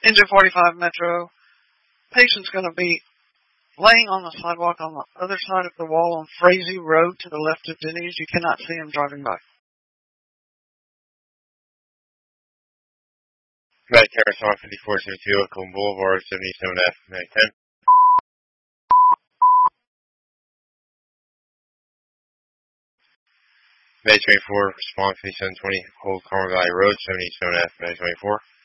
Into 45 Metro. Patient's going to be laying on the sidewalk on the other side of the wall on Frazee Road to the left of Denny's. You cannot see him driving by. Medic Harrison 5472, Oakland Boulevard, 77F, Medic 10. Medic 24, response 5720, Old Carmel Valley Road, 77F, Medic 24.